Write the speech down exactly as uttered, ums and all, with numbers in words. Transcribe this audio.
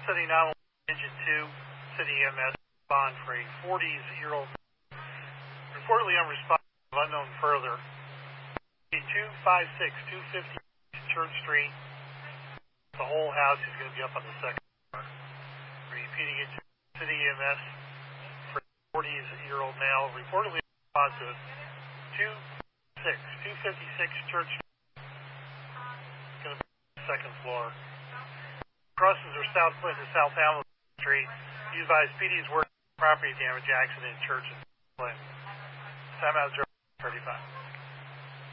City nine one one, Engine two, City E M S, bond for a forty-year-old, reportedly unresponsive, unknown further. two five six, two fifty Church Street. The whole house is going to be up on the second floor. Repeating it, City E M S for a forty-year-old male, reportedly unresponsive. two six, two fifty-six Church Street. Going to be on the second floor. Crosses are South Clinton and South Hamilton Street. Used by S P D's work property damage accident in Church and Clinton. Time out zero thirty-five.